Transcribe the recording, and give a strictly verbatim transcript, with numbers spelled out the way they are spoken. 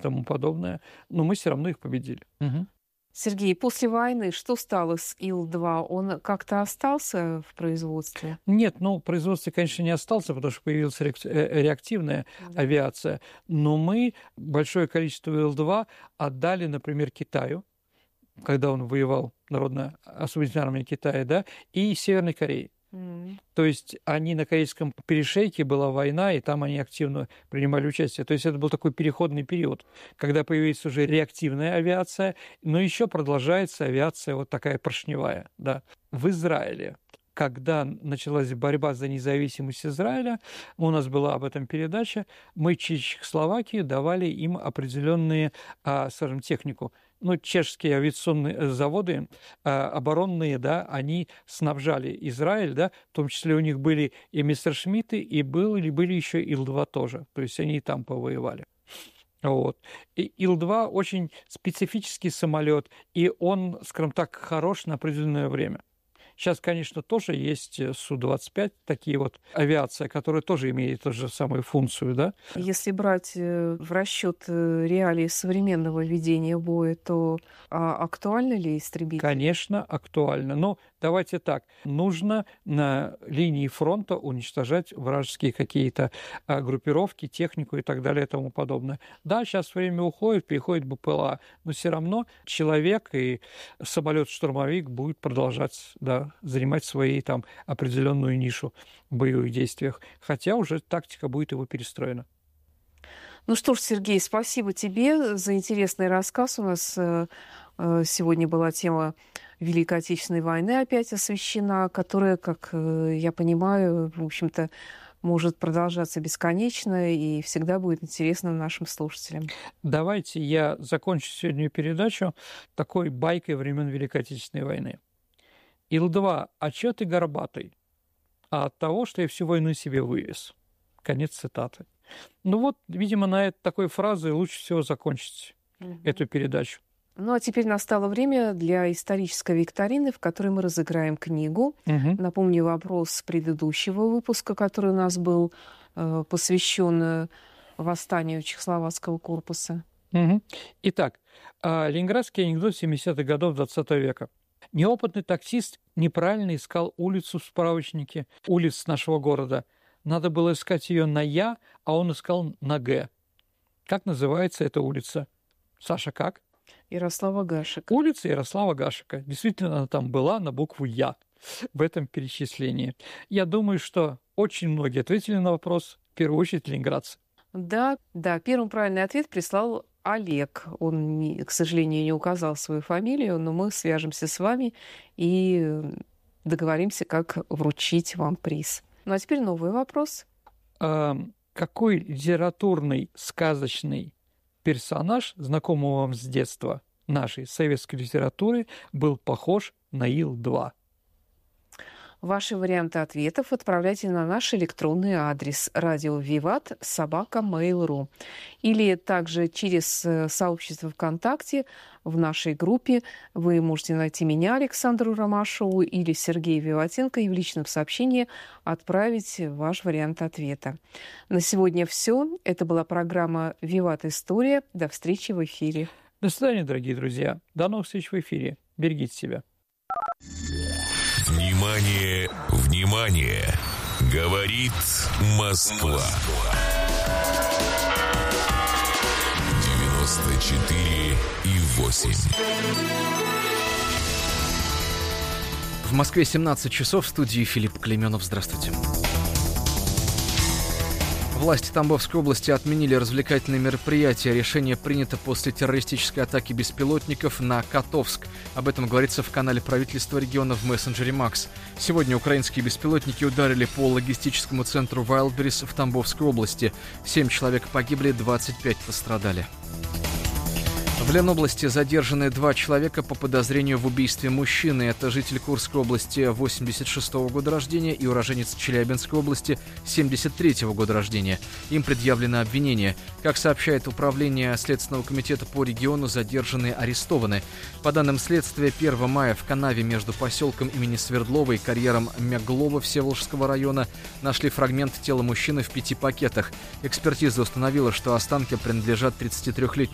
тому подобное. Но мы все равно их победили. Угу. Сергей, после войны что стало с Ил-два? Он как-то остался в производстве? Нет, ну, в производстве, конечно, не остался, потому что появилась реактивная да. авиация. Но мы большое количество Ил-два отдали, например, Китаю, когда он воевал, Народно-освободительная армия Китая, да, и Северной Корее. Mm. То есть они на Корейском перешейке, была война, и там они активно принимали участие. То есть это был такой переходный период, когда появилась уже реактивная авиация, но еще продолжается авиация вот такая поршневая. Да. В Израиле, когда началась борьба за независимость Израиля, у нас была об этом передача, мы Чехословакии давали им определенные, скажем, технику. Ну, чешские авиационные заводы оборонные, да, они снабжали Израиль, да, в том числе у них были и Мессершмитты, и были, были еще Ил-два тоже, то есть они и там повоевали. Вот. И Ил-два очень специфический самолет, и он, скажем так, хорош на определенное время. Сейчас, конечно, тоже есть Су двадцать пять, такие вот авиация, которая тоже имеет ту же самую функцию, да? Если брать в расчет реалии современного ведения боя, то а актуально ли истребитель? Конечно, актуально. Но давайте так, нужно на линии фронта уничтожать вражеские какие-то группировки, технику и так далее и тому подобное. Да, сейчас время уходит, переходит БПЛА, но все равно человек и самолет-штурмовик будет продолжать, да, занимать свои там определенную нишу в боевых действиях, хотя уже тактика будет его перестроена. Ну что ж, Сергей, спасибо тебе за интересный рассказ. У нас э, сегодня была тема Великой Отечественной войны опять освещена, которая, как э, я понимаю, в общем-то, может продолжаться бесконечно и всегда будет интересно нашим слушателям. Давайте я закончу сегодняшнюю передачу такой байкой времен Великой Отечественной войны. Ил-два, а чё ты горбатый? А от того, что я всю войну себе вывез. Конец цитаты. Ну вот, видимо, на этой такой фразе лучше всего закончить угу. эту передачу. Ну а теперь настало время для исторической викторины, в которой мы разыграем книгу. Угу. Напомню вопрос предыдущего выпуска, который у нас был э, посвящен восстанию Чехословацкого корпуса. Угу. Итак, ленинградский анекдот семидесятых годов двадцатого века. Неопытный таксист неправильно искал улицу в справочнике улиц нашего города. Надо было искать ее на «Я», а он искал на «Г». Как называется эта улица? Саша, как? Ярослава Гашека. Улица Ярослава Гашека. Действительно, она там была на букву «Я» в этом перечислении. Я думаю, что очень многие ответили на вопрос, в первую очередь, ленинградцы. Да, да, первым правильный ответ прислал Олег. Он, к сожалению, не указал свою фамилию, но мы свяжемся с вами и договоримся, как вручить вам приз. Ну а теперь новый вопрос. А какой литературный сказочный персонаж, знакомый вам с детства нашей советской литературы, был похож на Ил-два? Ваши варианты ответов отправляйте на наш электронный адрес радио Виват собака мейл точка ру или также через сообщество ВКонтакте в нашей группе. Вы можете найти меня, Александру Ромашову, или Сергея Виватенко и в личном сообщении отправить ваш вариант ответа. На сегодня все. Это была программа «Виват. История». До встречи в эфире. До свидания, дорогие друзья. До новых встреч в эфире. Берегите себя. Внимание, внимание! Говорит Москва. девяносто четыре и восемь. В Москве семнадцать часов, в студии Филипп Клейменов. Здравствуйте. Власти Тамбовской области отменили развлекательные мероприятия. Решение принято после террористической атаки беспилотников на Котовск. Об этом говорится в канале правительства региона в мессенджере Макс. Сегодня украинские беспилотники ударили по логистическому центру Вайлдберрис в Тамбовской области. Семь человек погибли, двадцать пять пострадали. В Ленобласти задержаны два человека по подозрению в убийстве мужчины. Это житель Курской области восемьдесят шестого года рождения и уроженец Челябинской области семьдесят третьего года рождения. Им предъявлено обвинение. Как сообщает Управление Следственного комитета по региону, задержанные арестованы. По данным следствия, первого мая в канаве между поселком имени Свердлова и карьером Мяглова Всеволожского района нашли фрагмент тела мужчины в пяти пакетах. Экспертиза установила, что останки принадлежат тридцатитрёхлетнему